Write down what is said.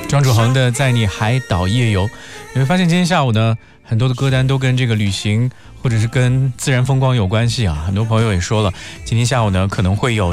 庄主恒的在你海岛夜游，你会发现今天下午呢，很多的歌单都跟这个旅行或者是跟自然风光有关系啊。很多朋友也说了，今天下午呢可能会有